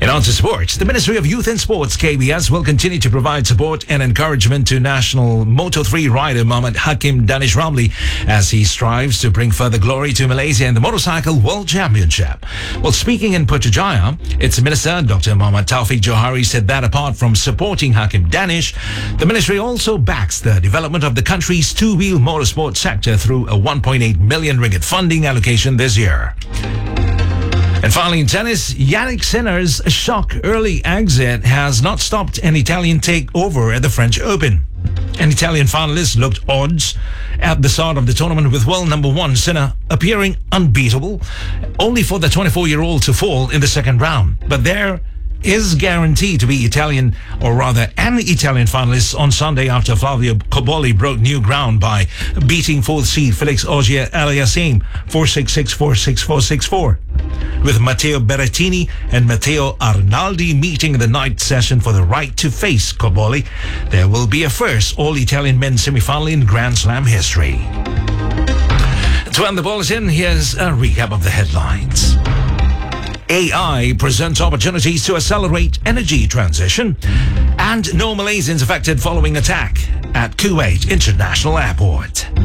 And on to sports. The Ministry of Youth and Sports, KBS, will continue to provide support and encouragement to national Moto3 rider Muhammad Hakim Danish Ramli as he strives to bring further glory to Malaysia in the Motorcycle World Championship. Well, speaking in Putrajaya, its Minister, Dr. Muhammad Taufik Johari, said that apart from supporting Hakim Danish, the ministry also backs the development of the country's two-wheel motorsport sector through a 1.8 million ringgit funding allocation this year. And finally in tennis, Yannick Sinner's shock early exit has not stopped an Italian takeover at the French Open. An Italian finalist looked odds at the start of the tournament with world number one Sinner appearing unbeatable, only for the 24-year-old to fall in the second round. But there is guaranteed to be an Italian finalist on Sunday after Flavio Cobolli broke new ground by beating fourth seed Felix Auger-Aliassime 4-6-6, 4-6, 4-6-4. With Matteo Berrettini and Matteo Arnaldi meeting in the night session for the right to face Cobolli, there will be a first all-Italian men's semi-final in Grand Slam history. To end the bulletin, here's a recap of the headlines. AI presents opportunities to accelerate energy transition, and no Malaysians affected following attack at Kuwait International Airport.